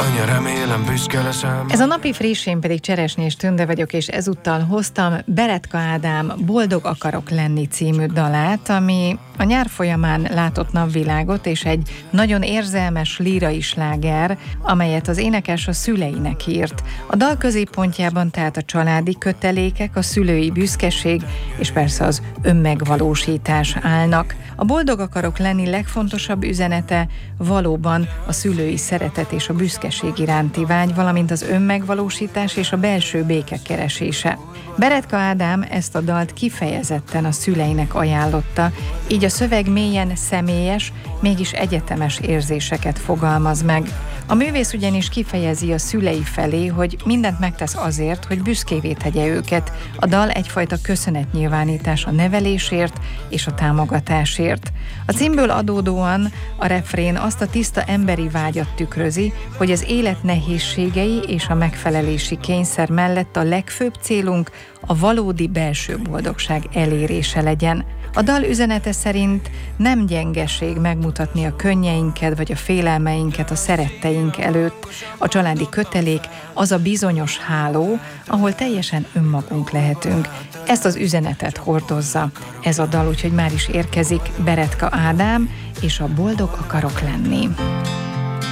anya, remélem büszke leszem. Ez a napi friss, én pedig Cseresnyés Tünde vagyok, és ezúttal hoztam Beretka Ádám Boldog akarok lenni című dalát, ami a nyár folyamán látott napvilágot, és egy nagyon érzelmes lírai sláger, amelyet az énekes a szüleinek írt. A dal középpontjában tehát a családi kötelékek, a szülői büszkeség, és persze az önmegvalósítás állnak. A Boldog akarok lenni legfontosabb üzenete valóban a szülői szeretet és a büszkeség iránti vágy, valamint az önmegvalósítás és a belső béke keresése. Beretka Ádám ezt a dalt kifejezetten a szüleinek ajánlotta, így a szöveg mélyen személyes, mégis egyetemes érzéseket fogalmaz meg. A művész ugyanis kifejezi a szülei felé, hogy mindent megtesz azért, hogy büszkévé tegye őket. A dal egyfajta köszönetnyilvánítás a nevelésért és a támogatásért. A címből adódóan a refrén azt a tiszta emberi vágyat tükrözi, hogy az élet nehézségei és a megfelelési kényszer mellett a legfőbb célunk a valódi belső boldogság elérése legyen. A dal üzenete szerint nem gyengeség megmutatni a könnyeinket vagy a félelmeinket a szeretteink előtt. A családi kötelék az a bizonyos háló, ahol teljesen önmagunk lehetünk. Ezt az üzenetet hordozza ez a dal, úgyhogy már is érkezik Beretka Ádám és a Boldog akarok lenni.